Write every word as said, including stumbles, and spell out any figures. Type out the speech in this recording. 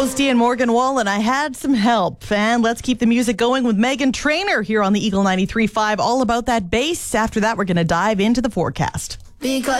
Posty and Morgan Wallen, I had some help. And let's keep the music going with Megan Trainor here on the Eagle ninety-three point five. All about that bass. After that, we're going to dive into the forecast. Because